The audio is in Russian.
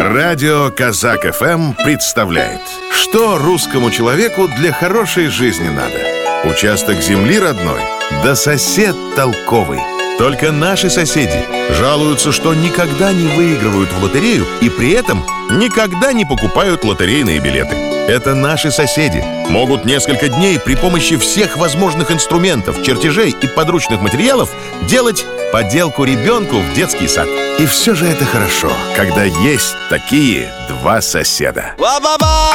Радио Казак ФМ представляет, что русскому человеку для хорошей жизни надо. Участок земли родной, да сосед толковый. Только наши соседи жалуются, что никогда не выигрывают в лотерею и при этом никогда не покупают лотерейные билеты. Это наши соседи могут несколько дней при помощи всех возможных инструментов, чертежей и подручных материалов делать поделку ребенку в детский сад. И все же это хорошо, когда есть такие два соседа.